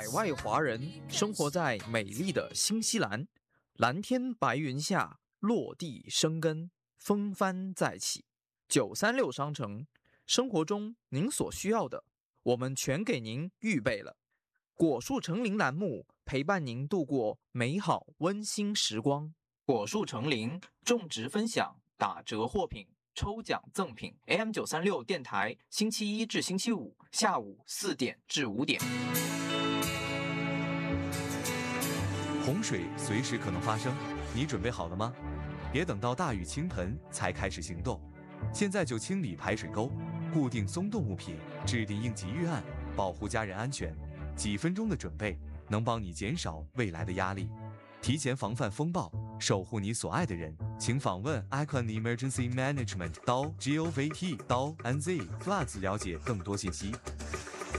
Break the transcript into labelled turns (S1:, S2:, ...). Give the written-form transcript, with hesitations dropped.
S1: 海外华人生活在美丽的新西兰，蓝天白云下落地生根，风帆再起。936商城，生活中您所需要的，我们全给您预备了。果树成林栏目陪伴您度过美好温馨时光。果树成林种植分享打折货品。抽奖赠品 AM936 电台，星期一至星期五下午4点至5点。
S2: 洪水随时可能发生，你准备好了吗？别等到大雨倾盆才开始行动，现在就清理排水沟，固定松动物品，制定应急预案，保护家人安全。几分钟的准备能帮你减少未来的压力，提前防范风暴，守护你所爱的人。请访问 Icon Emergency Management.gov.nz Floods 了解更多信息。